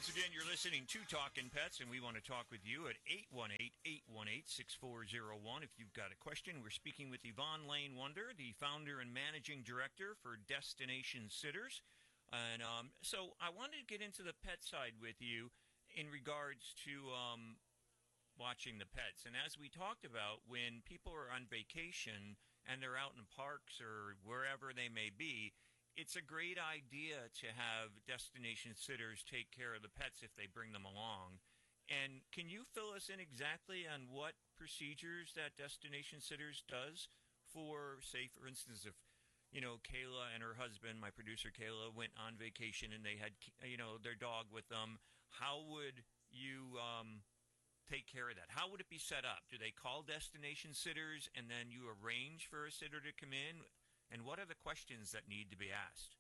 Once again, you're listening to Talkin' Pets, and we want to talk with you at 818-818-6401. If you've got a question, we're speaking with Yvonne Lane Wonder, the founder and managing director for Destination Sitters. And so I wanted to get into the pet side with you in regards to watching the pets. And as we talked about, when people are on vacation and they're out in parks or wherever they may be, it's a great idea to have destination sitters take care of the pets if they bring them along. And can you fill us in exactly on what procedures that destination sitters does for, say, for instance, if, Kayla and her husband, my producer Kayla, went on vacation and they had, their dog with them, how would you take care of that? How would it be set up? Do they call destination sitters and then you arrange for a sitter to come in? And what are the questions that need to be asked?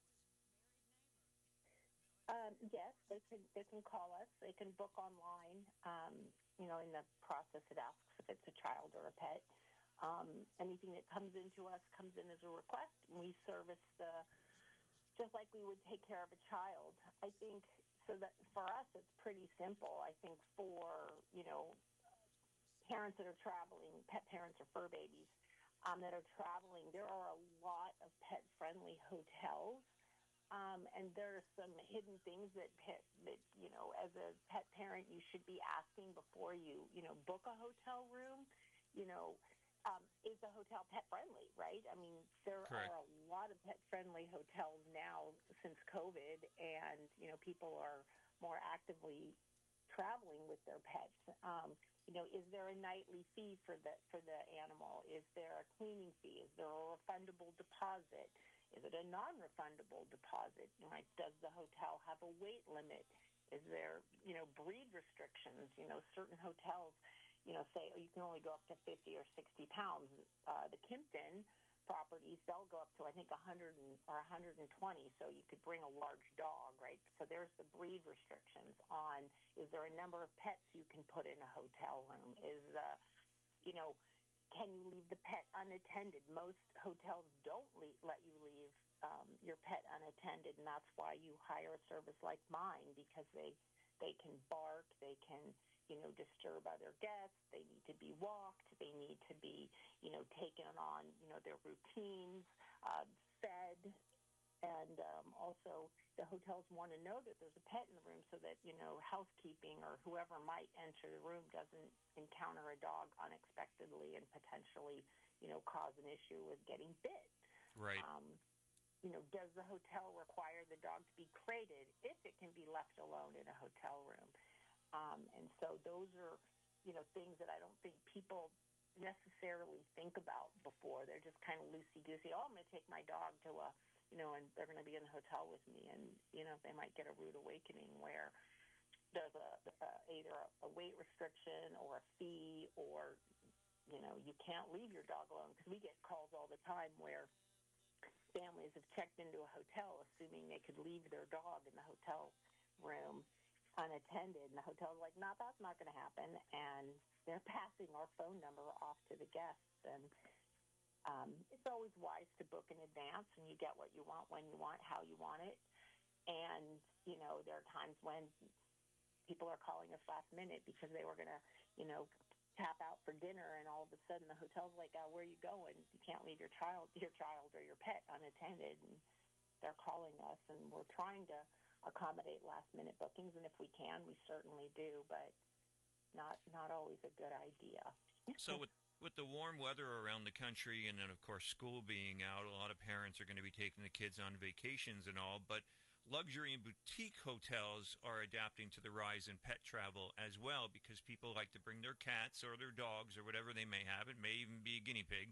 Yes, they can call us. They can book online. In the process, it asks if it's a child or a pet. Anything that comes into us comes in as a request, and we service just like we would take care of a child. I think so that for us, it's pretty simple. I think for parents that are traveling, pet parents or fur babies. That are traveling, there are a lot of pet-friendly hotels, and there are some hidden things that as a pet parent, you should be asking before you, book a hotel room. Is the hotel pet-friendly, right? I mean, there Correct. are a lot of pet-friendly hotels now since COVID, and, people are more actively traveling with their pets. Is there a nightly fee for the animal? Is there a cleaning fee? Is there a refundable deposit? Is it a non-refundable deposit? Does the hotel have a weight limit? Is there, breed restrictions? Certain hotels, say you can only go up to 50 or 60 pounds. The Kimpton properties, they'll go up to, I think, 100 or 120, so you could bring a large dog, right? So there's the breed restrictions on, is there a number of pets you can put in a hotel room? Can you leave the pet unattended? Most hotels don't let you leave your pet unattended, and that's why you hire a service like mine, because they can bark, they can disturb other guests. They need to be walked. They need to be, taken on, their routines, fed. And also the hotels want to know that there's a pet in the room so that, housekeeping or whoever might enter the room doesn't encounter a dog unexpectedly and potentially, cause an issue with getting bit. Right. Does the hotel require the dog to be crated if it can be left alone in a hotel room? And so those are, things that I don't think people necessarily think about before. They're just kind of loosey-goosey. Oh, I'm going to take my dog to a, and they're going to be in the hotel with me. And, they might get a rude awakening where there's either a weight restriction or a fee or, you can't leave your dog alone. Because we get calls all the time where families have checked into a hotel assuming they could leave their dog in the hotel room unattended, and the hotel's like, no, that's not going to happen, and they're passing our phone number off to the guests, and it's always wise to book in advance, and you get what you want, when you want, how you want it, and, there are times when people are calling us last minute because they were going to, tap out for dinner, and all of a sudden the hotel's like, where are you going? You can't leave your child or your pet unattended, and they're calling us, and we're trying to accommodate last-minute bookings, and if we can, we certainly do, but not always a good idea. So with the warm weather around the country and then, of course, school being out, a lot of parents are going to be taking the kids on vacations and all, but luxury and boutique hotels are adapting to the rise in pet travel as well because people like to bring their cats or their dogs or whatever they may have. It may even be a guinea pig.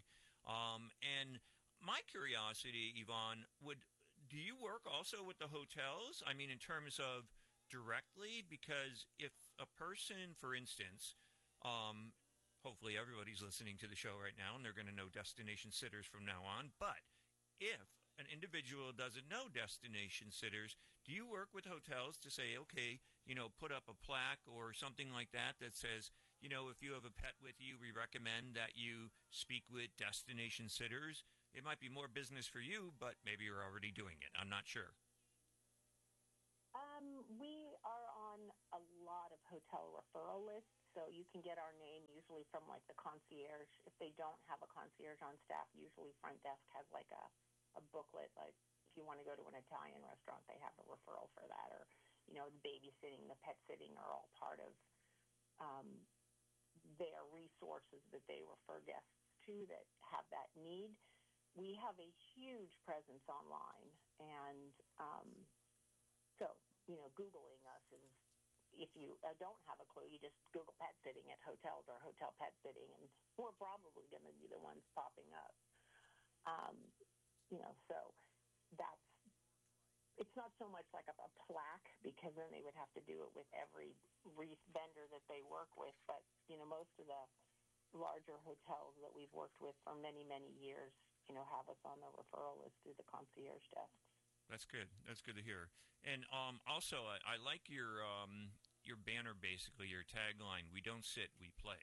And my curiosity, Yvonne, do you work also with the hotels? I mean, in terms of directly, because if a person, for instance, hopefully everybody's listening to the show right now and they're going to know destination sitters from now on, but if an individual doesn't know destination sitters, do you work with hotels to say, okay, put up a plaque or something like that that says, if you have a pet with you, we recommend that you speak with destination sitters? It might be more business for you, but maybe you're already doing it. I'm not sure. We are on a lot of hotel referral lists, so you can get our name usually from like the concierge. If they don't have a concierge on staff, usually front desk has like a booklet. Like if you want to go to an Italian restaurant, they have a referral for that, or the babysitting, the pet sitting are all part of um, their resources that they refer guests to that have that need. We have a huge presence online, and so Googling us is, if you don't have a clue, you just Google pet sitting at hotels or hotel pet sitting, and we're probably going to be the ones popping up. Um, so that's, it's not so much like a plaque, because then they would have to do it with every vendor that they work with. But, most of the larger hotels that we've worked with for many, many years, have us on the referral list through the concierge desks. That's good. That's good to hear. And also, I like your banner, basically, your tagline, "We don't sit, we play."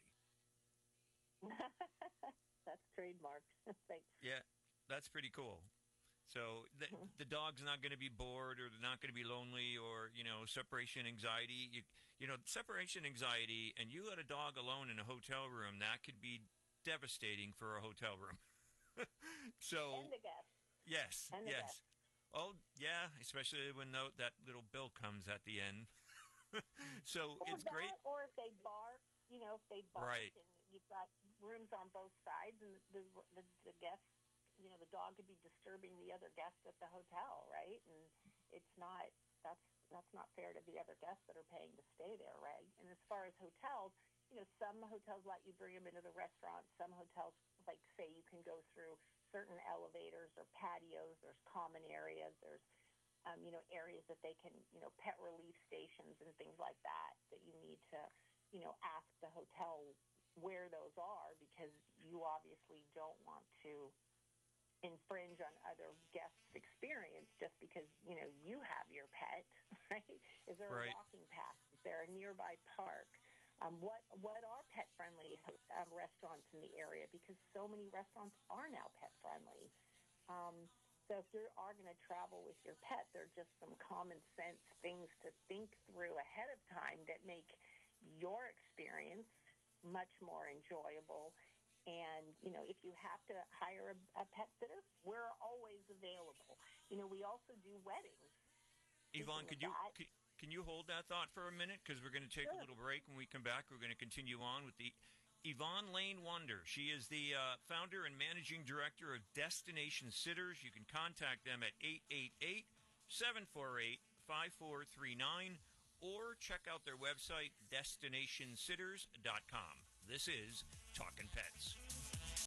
That's trademark. Thanks. Yeah, that's pretty cool. So the dog's not going to be bored, or they're not going to be lonely, or, separation anxiety. Separation anxiety, and you let a dog alone in a hotel room, that could be devastating for a hotel room. So, and the guests. Yes, and the yes. Guests. Oh, yeah, especially when that little bill comes at the end. So Or it's that, great. or if they bark, if they bark, Right. and you've got rooms on both sides, and the guests, the dog could be disturbing the other guests at the hotel, right? And it's not, that's not fair to the other guests that are paying to stay there, right? And as far as hotels, some hotels let you bring them into the restaurant. Some hotels, like, say, you can go through certain elevators or patios. There's common areas. There's areas that they can, pet relief stations and things like that you need to, ask the hotel where those are, because you obviously don't want to infringe on other guests' experience just because, you have your pet, right? Is there Right. a walking path? Is there a nearby park? What are pet-friendly restaurants in the area? Because so many restaurants are now pet-friendly. So if you are going to travel with your pet, there are just some common sense things to think through ahead of time that make your experience much more enjoyable. And, if you have to hire a pet sitter, we're always available. We also do weddings. Yvonne, can you hold that thought for a minute? Because we're going to take a little break. When we come back, we're going to continue on with the Yvonne Lane Wonder. She is the founder and managing director of Destination Sitters. You can contact them at 888-748-5439 or check out their website, destinationsitters.com. This is Talkin' Pets.